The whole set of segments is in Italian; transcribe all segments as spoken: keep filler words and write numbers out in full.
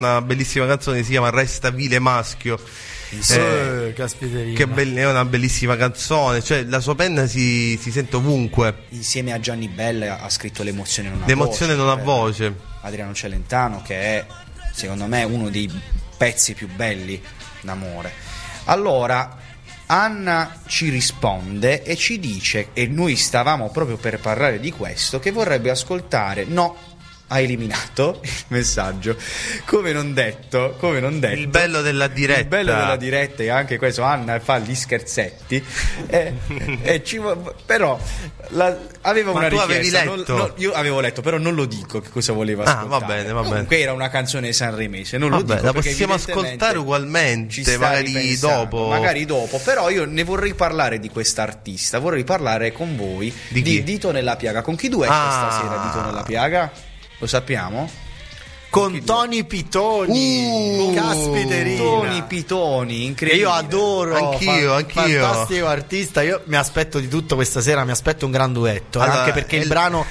una bellissima canzone, si chiama Resta vile maschio. Eh, che be- è una bellissima canzone, cioè la sua penna si, si sente ovunque. Insieme a Gianni Bella ha scritto L'emozione non ha L'emozione voce, non ha voce. Adriano Celentano, che è secondo me uno dei pezzi più belli d'amore. Allora Anna ci risponde e ci dice, e noi stavamo proprio per parlare di questo, che vorrebbe ascoltare No, ha eliminato il messaggio, come non detto, come non detto. Il bello della diretta. Il bello della diretta è anche questo, Anna fa gli scherzetti, e, e ci, però la, aveva Ma una tu richiesta. avevi letto? Non, non, io avevo letto, però non lo dico che cosa voleva Ah, ascoltare. va bene, va bene. Comunque era una canzone sanremese, non Vabbè, lo dico la perché possiamo evidentemente ascoltare ugualmente, ci sta magari ripensando, dopo. magari dopo, però io ne vorrei parlare di quest'artista, vorrei parlare con voi di, di chi? Dito nella piaga. Con chi duetta Ah. stasera Dito nella piaga? Lo sappiamo? Con Tony Pitoni. Uh, Caspiterina. Tony Pitoni, incredibile. Io adoro, Anch'io, fa- anch'io. fantastico artista. Io mi aspetto di tutto questa sera, mi aspetto un gran duetto, Allora, anche perché il il- brano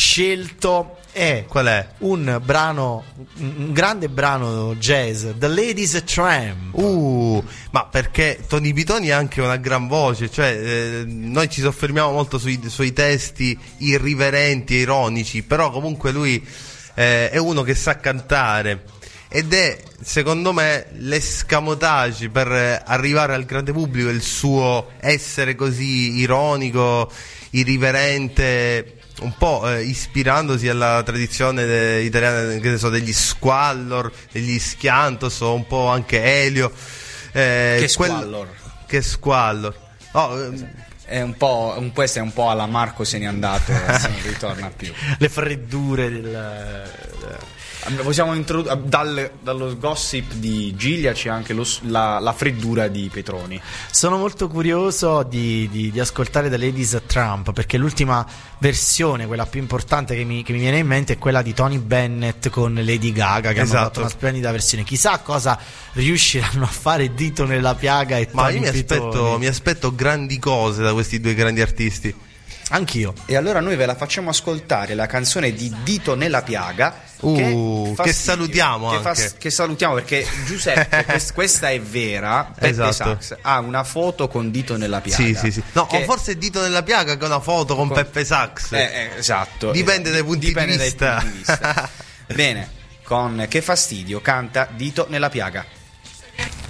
scelto è Qual è? un brano, un grande brano jazz, The Ladies Tramp. Uh, ma perché Tony Pitoni ha anche una gran voce, cioè eh, noi ci soffermiamo molto sui suoi testi irriverenti e ironici, però comunque lui eh, è uno che sa cantare ed è secondo me l'escamotage per eh, arrivare al grande pubblico, il suo essere così ironico, irriverente, un po' eh, ispirandosi alla tradizione de- italiana, che ne so, degli Squallor, degli Schiantos o un po' anche Elio. Eh, Che quel- Squallor. Che Squallor. Oh, ehm, È un po', un, questo è un po' alla Marco se n'è andato, non ritorna più. Le freddure del... Possiamo introdurre dal, dallo gossip di Gilia c'è anche lo, la, la freddura di Petroni. Sono molto curioso di, di, di ascoltare The Ladies Tramp, perché l'ultima versione, quella più importante che mi, che mi viene in mente, è quella di Tony Bennett con Lady Gaga, che Esatto. hanno fatto una splendida versione. Chissà cosa riusciranno a fare Dito nella piaga e ma Tony io mi aspetto, Pitoni. mi aspetto grandi cose da questi due grandi artisti. Anch'io. E allora noi ve la facciamo ascoltare, la canzone di Dito nella piaga, Uh, fa che fastidio, salutiamo che, fa- anche. che salutiamo perché Giuseppe, quest- questa è vera, Peppe Esatto. Sax ha una foto con Dito nella piaga. Sì, sì, sì. No, che- o forse è Dito nella piaga che è una foto con, con- Peppe Sax. Eh, eh, esatto. Dipende Eh, dai punti dipende di dai vista. punti di vista. Bene, con Che fastidio canta Dito nella piaga.